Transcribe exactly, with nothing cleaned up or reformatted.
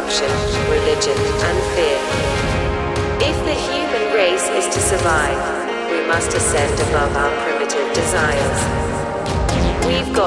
corruption, religion, and fear. If the human race is to survive, we must ascend above our primitive desires. We've got